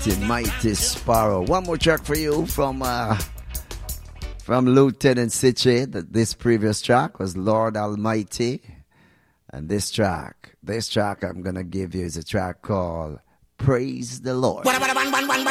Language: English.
Mighty Sparrow. One more track for you from Lieutenant Sitchy. This previous track was Lord Almighty. And this track I'm gonna give you is a track called Praise the Lord.